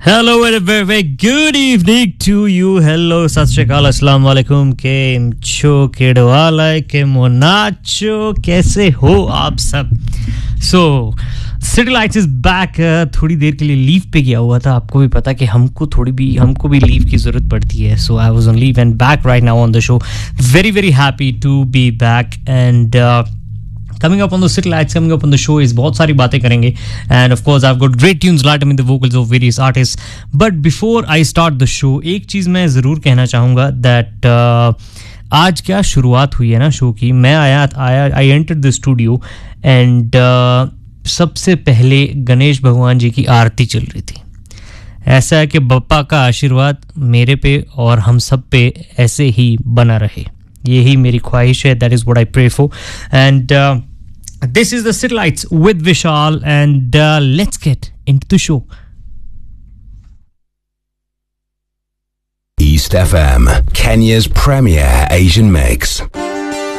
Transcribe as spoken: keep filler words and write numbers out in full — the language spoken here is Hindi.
Hello and a very, very good evening to you. Hello, Sat Shri Akal, Assalamu alaikum. Kem cho kedwala ke monacho kaise ho aap sab? So, City Lights is back. थोड़ी देर के लिए लीव पे गया हुआ था. आपको भी पता कि हमको थोड़ी भी हमको भी लीव की ज़रूरत पड़ती है. So I was on leave and back right now on the show. Very very happy to be back and uh, coming up on the City Lights, coming up on the show is बहुत सारी बातें करेंगे. And of course I've got great tunes right in the vocals of various artists. But before I start the show, एक चीज़ मैं ज़रूर कहना चाहूँगा that uh, आज क्या शुरुआत हुई है ना शो की. मैं आया आया I entered the studio and uh, सबसे पहले गणेश भगवान जी की आरती चल रही थी. ऐसा है कि बप्पा का आशीर्वाद मेरे पे और हम सब पे ऐसे ही बना रहे, यही मेरी ख्वाहिश है. That is what I pray for. And this is the city lights with Vishal and let's get into the show. East F M, Kenya's premier Asian mix.